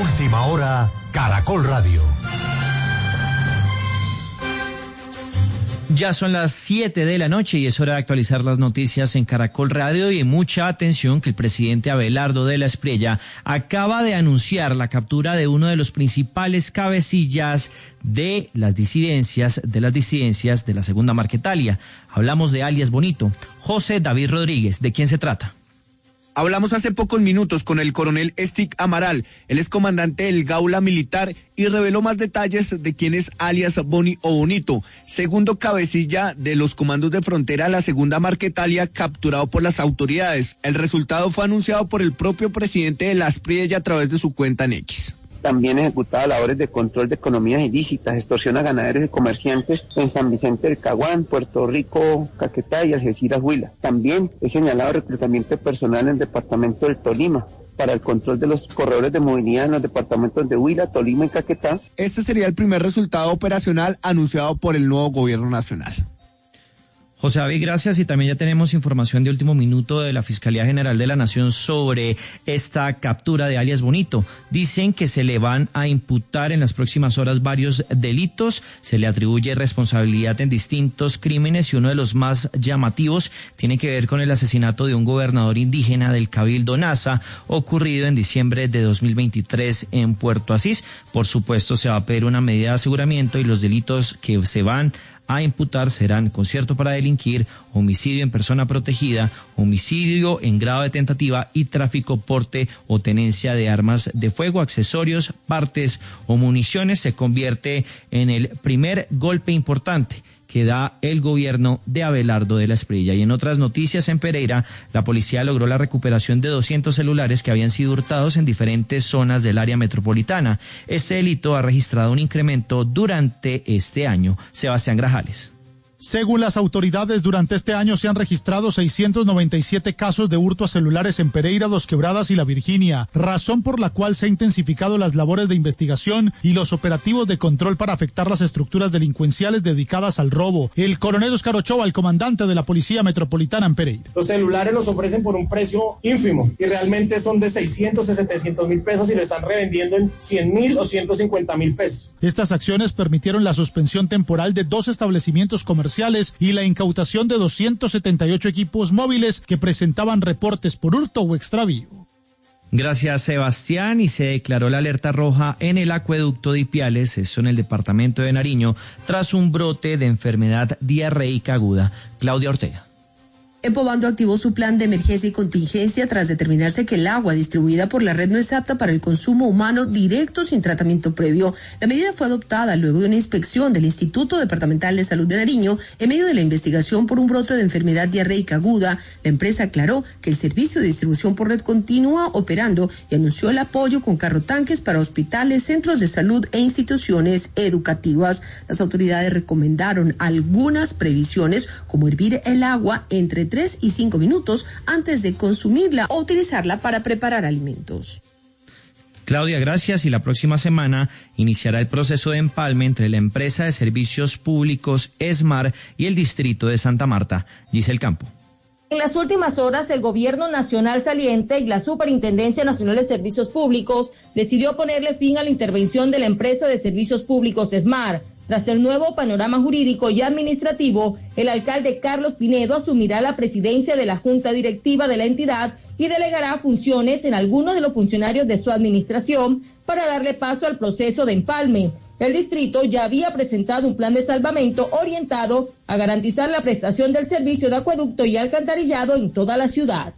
Última Hora, Caracol Radio. Ya son las 7 de la noche y es hora de actualizar las noticias en Caracol Radio, y mucha atención que el presidente Abelardo de la Espriella acaba de anunciar la captura de uno de los principales cabecillas de las disidencias de la Segunda Marquetalia. Hablamos de alias Bonito, José David Rodríguez. ¿De quién se trata? Hablamos hace pocos minutos con el coronel Estic Amaral, él es comandante del Gaula Militar y reveló más detalles de quién es alias Boni o Bonito, segundo cabecilla de los comandos de frontera de la Segunda Marquetalia, capturado por las autoridades. El resultado fue anunciado por el propio presidente de la Espriella a través de su cuenta en X. También ejecutaba labores de control de economías ilícitas, extorsión a ganaderos y comerciantes en San Vicente del Caguán, Puerto Rico, Caquetá y Algeciras, Huila. También he señalado reclutamiento de personal en el departamento del Tolima para el control de los corredores de movilidad en los departamentos de Huila, Tolima y Caquetá. Este sería el primer resultado operacional anunciado por el nuevo gobierno nacional. José David, gracias. Y también ya tenemos información de último minuto de la Fiscalía General de la Nación sobre esta captura de alias Bonito. Dicen que se le van a imputar en las próximas horas varios delitos. Se le atribuye responsabilidad en distintos crímenes y uno de los más llamativos tiene que ver con el asesinato de un gobernador indígena del Cabildo Nasa ocurrido en diciembre de 2023 en Puerto Asís. Por supuesto, se va a pedir una medida de aseguramiento y los delitos que se van a imputar serán concierto para delinquir, homicidio en persona protegida, homicidio en grado de tentativa y tráfico, porte o tenencia de armas de fuego, accesorios, partes o municiones. Se convierte en el primer golpe importante que da el gobierno de Abelardo de la Espriella. Y en otras noticias, en Pereira, la policía logró la recuperación de 200 celulares que habían sido hurtados en diferentes zonas del área metropolitana. Este delito ha registrado un incremento durante este año. Sebastián Grajales. Según las autoridades, durante este año se han registrado 697 casos de hurto a celulares en Pereira, Dos Quebradas y La Virginia, razón por la cual se han intensificado las labores de investigación y los operativos de control para afectar las estructuras delincuenciales dedicadas al robo. El coronel Oscar Ochoa, el comandante de la Policía Metropolitana en Pereira. Los celulares los ofrecen por un precio ínfimo y realmente son de 600 a 700 mil pesos y lo están revendiendo en 100.000 o 150 mil pesos. Estas acciones permitieron la suspensión temporal de 2 establecimientos comerciales y la incautación de 278 equipos móviles que presentaban reportes por hurto o extravío. Gracias, Sebastián. Y se declaró la alerta roja en el acueducto de Ipiales, eso en el departamento de Nariño, tras un brote de enfermedad diarreica aguda. Claudia Ortega. Epobando activó su plan de emergencia y contingencia tras determinarse que el agua distribuida por la red no es apta para el consumo humano directo sin tratamiento previo. La medida fue adoptada luego de una inspección del Instituto Departamental de Salud de Nariño en medio de la investigación por un brote de enfermedad diarreica aguda. La empresa aclaró que el servicio de distribución por red continúa operando y anunció el apoyo con carrotanques para hospitales, centros de salud e instituciones educativas. Las autoridades recomendaron algunas previsiones como hervir el agua entre 3 y 5 minutos antes de consumirla o utilizarla para preparar alimentos. Claudia, gracias. Y la próxima semana iniciará el proceso de empalme entre la empresa de servicios públicos ESMAR y el distrito de Santa Marta. Giselle Campo. En las últimas horas, el gobierno nacional saliente y la Superintendencia Nacional de Servicios Públicos decidió ponerle fin a la intervención de la empresa de servicios públicos ESMAR. Tras el nuevo panorama jurídico y administrativo, el alcalde Carlos Pinedo asumirá la presidencia de la Junta Directiva de la entidad y delegará funciones en algunos de los funcionarios de su administración para darle paso al proceso de empalme. El distrito ya había presentado un plan de salvamento orientado a garantizar la prestación del servicio de acueducto y alcantarillado en toda la ciudad.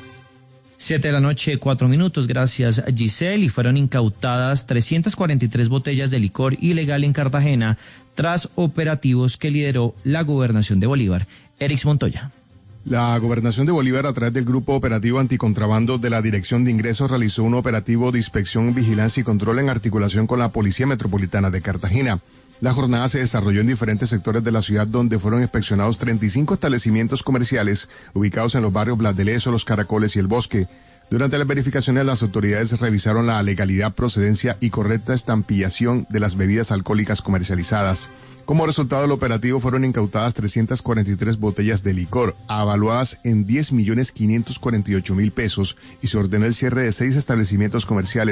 7 de la noche, 4 minutos. Gracias, Giselle. Y fueron incautadas 343 botellas de licor ilegal en Cartagena tras operativos que lideró la Gobernación de Bolívar. Erix Montoya. La Gobernación de Bolívar, a través del Grupo Operativo Anticontrabando de la Dirección de Ingresos, realizó un operativo de inspección, vigilancia y control en articulación con la Policía Metropolitana de Cartagena. La jornada se desarrolló en diferentes sectores de la ciudad, donde fueron inspeccionados 35 establecimientos comerciales ubicados en los barrios Blas de Lezo, Los Caracoles y El Bosque. Durante las verificaciones, las autoridades revisaron la legalidad, procedencia y correcta estampillación de las bebidas alcohólicas comercializadas. Como resultado del operativo, fueron incautadas 343 botellas de licor, avaluadas en 10.548.000 pesos, y se ordenó el cierre de 6 establecimientos comerciales